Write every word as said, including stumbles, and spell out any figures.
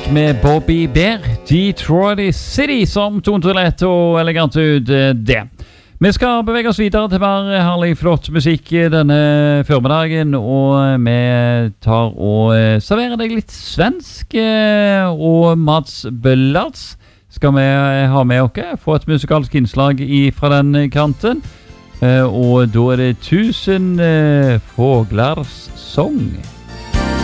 med Bobby Bear, Detroit City, som tonte lett og elegant ut det. Vi skal bevege oss videre til mer herlig flott musikk denne formiddagen, og vi tar og serverer deg litt svensk, og Mats Böllards skal vi ha med oss, få et musikalsk innslag fra den kanten, og da er det tusen fåglars sång.